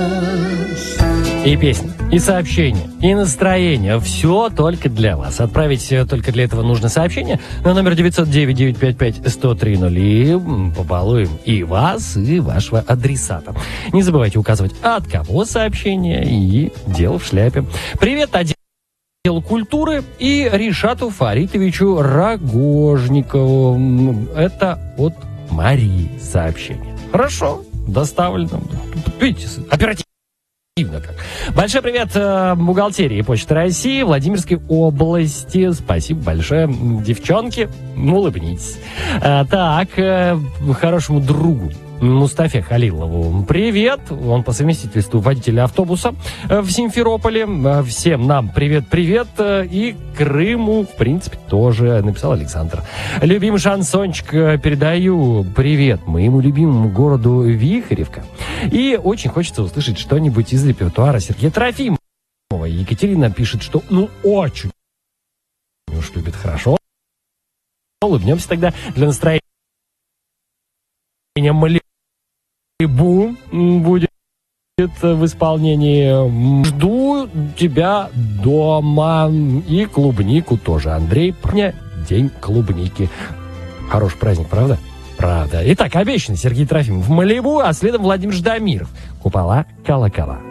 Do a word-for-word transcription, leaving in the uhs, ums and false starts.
И песни, и сообщения, и настроение. Все только для вас. Отправить только для этого нужно сообщение на номер девятьсот девять девятьсот пятьдесят пять сто три ноль. И побалуем и вас, и вашего адресата. Не забывайте указывать, от кого сообщение, и дело в шляпе. Привет, отдел культуры и Ришату Фаритовичу Рогожникову. Это от Марии сообщение. Хорошо, доставлено. Видите, оперативно. Как. Большой привет э, бухгалтерии Почты России Владимирской области. Спасибо большое, девчонки. Улыбнитесь. Э, так, э, хорошему другу Мустафе Халилову привет. Он по совместительству водитель автобуса в Симферополе. Всем нам привет-привет. И Крыму, в принципе, тоже написал Александр. Любимый шансончик, передаю привет моему любимому городу Вихревка. И очень хочется услышать что-нибудь из репертуара Сергея Трофимова. Екатерина пишет, что ну очень уж любит. Хорошо. Улыбнемся тогда для настроения. Малибу будет в исполнении. Жду тебя дома. И клубнику тоже. Андрей, день клубники. Хороший праздник, правда? Правда. Итак, обещанный Сергей Трофимов в Малибу, а следом Владимир Ждамиров. Купола колокола.